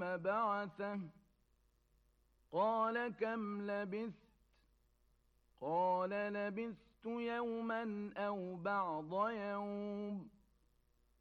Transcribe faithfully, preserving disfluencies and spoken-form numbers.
فبعثه قال كم لبثت قال لبثت يوما أو بعض يوم